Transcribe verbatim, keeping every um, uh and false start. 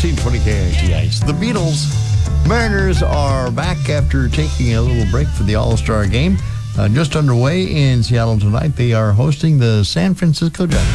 fourteen twenty K I T Ice. The Beatles. Mariners are back after taking a little break for the All-Star game. Uh, just underway in Seattle tonight. They are hosting the San Francisco Giants.